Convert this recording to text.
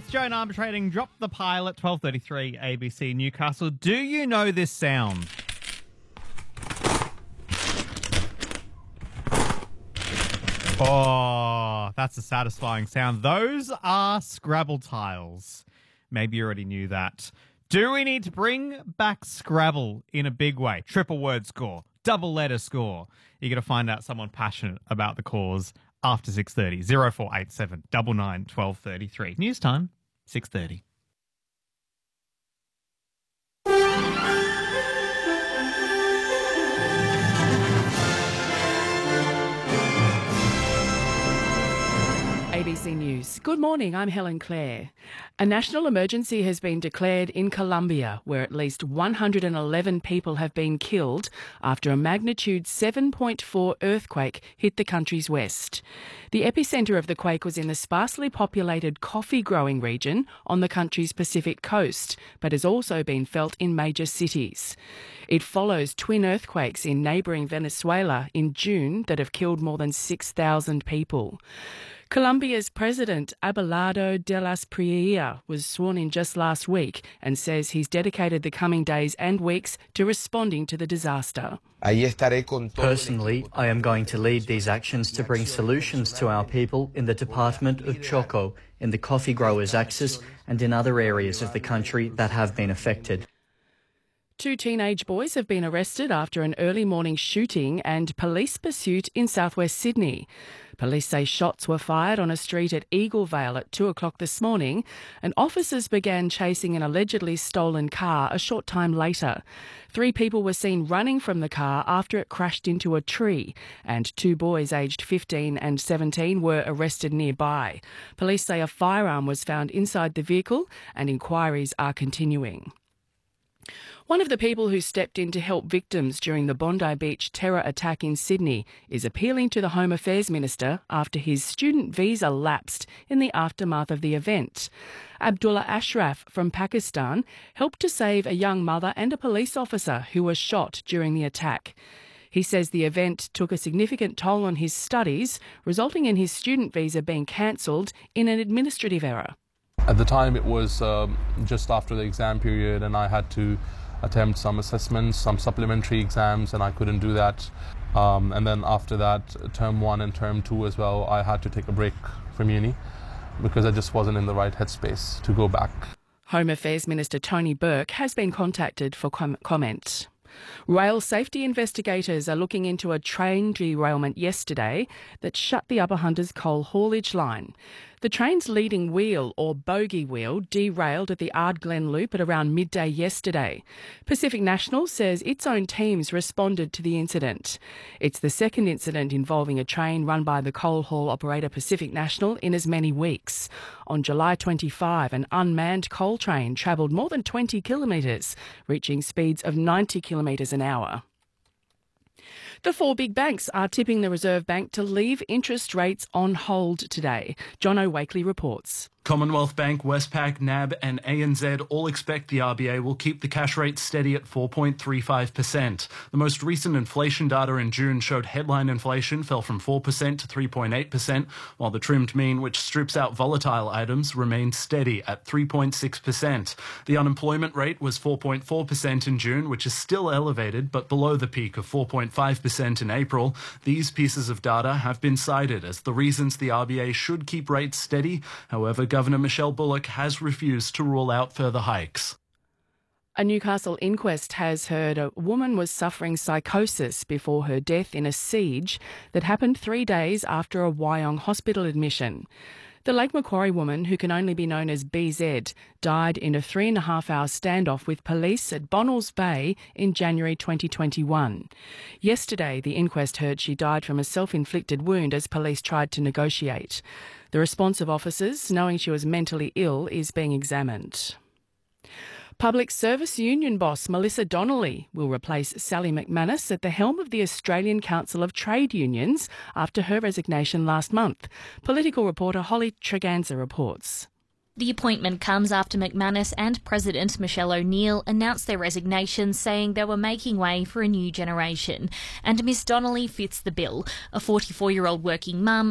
Joan Arbitrating. Drop the Pilot, 12:33 ABC Newcastle. Do you know this sound? Oh, that's a satisfying sound. Those are Scrabble tiles. Maybe you already knew that. Do we need to bring back Scrabble in a big way? Triple word score, double letter score. You're going to find out someone passionate about the cause after 6:30. 0487 99 1233. News time, 6:30. ABC News. Good morning, I'm Helen Clare. A national emergency has been declared in Colombia, where at least 111 people have been killed after a magnitude 7.4 earthquake hit the country's west. The epicentre of the quake was in the sparsely populated coffee-growing region on the country's Pacific coast, but has also been felt in major cities. It follows twin earthquakes in neighbouring Venezuela in June that have killed more than 6,000 people. Colombia's President Abelardo de las Priella was sworn in just last week and says he's dedicated the coming days and weeks to responding to the disaster. Personally, I am going to lead these actions to bring solutions to our people in the department of Choco, in the coffee growers' axis and in other areas of the country that have been affected. 2 teenage boys have been arrested after an early morning shooting and police pursuit in southwest Sydney. Police say shots were fired on a street at Eaglevale at 2 o'clock this morning, and officers began chasing an allegedly stolen car a short time later. 3 people were seen running from the car after it crashed into a tree, and 2 boys aged 15 and 17 were arrested nearby. Police say a firearm was found inside the vehicle and inquiries are continuing. One of the people who stepped in to help victims during the Bondi Beach terror attack in Sydney is appealing to the Home Affairs Minister after his student visa lapsed in the aftermath of the event. Abdullah Ashraf from Pakistan helped to save a young mother and a police officer who were shot during the attack. He says the event took a significant toll on his studies, resulting in his student visa being cancelled in an administrative error. At the time, it was just after the exam period, and I had to attempt some assessments, some supplementary exams, and I couldn't do that. And then after that, term 1 and term 2 as well, I had to take a break from uni because I just wasn't in the right headspace to go back. Home Affairs Minister Tony Burke has been contacted for comment. Rail safety investigators are looking into a train derailment yesterday that shut the Upper Hunters coal haulage line. The train's leading wheel, or bogie wheel, derailed at the Ardglen Loop at around midday yesterday. Pacific National says its own teams responded to the incident. It's the second incident involving a train run by the coal haul operator Pacific National in as many weeks. On July 25, an unmanned coal train travelled more than 20 kilometres, reaching speeds of 90 kilometres an hour. The 4 big banks are tipping the Reserve Bank to leave interest rates on hold today. Jono Wakely reports. Commonwealth Bank, Westpac, NAB and ANZ all expect the RBA will keep the cash rate steady at 4.35%. The most recent inflation data in June showed headline inflation fell from 4% to 3.8%, while the trimmed mean, which strips out volatile items, remained steady at 3.6%. The unemployment rate was 4.4% in June, which is still elevated but below the peak of 4.5% in April. These pieces of data have been cited as the reasons the RBA should keep rates steady. However, Governor Michelle Bullock has refused to rule out further hikes. A Newcastle inquest has heard a woman was suffering psychosis before her death in a siege that happened 3 days after a Wyong hospital admission. The Lake Macquarie woman, who can only be known as BZ, died in a 3.5-hour standoff with police at Bonnells Bay in January 2021. Yesterday, the inquest heard she died from a self-inflicted wound as police tried to negotiate. The response of officers, knowing she was mentally ill, is being examined. Public Service Union boss Melissa Donnelly will replace Sally McManus at the helm of the Australian Council of Trade Unions after her resignation last month. Political reporter Holly Treganza reports. The appointment comes after McManus and President Michelle O'Neill announced their resignations, saying they were making way for a new generation. And Miss Donnelly fits the bill. A 44-year-old working mum,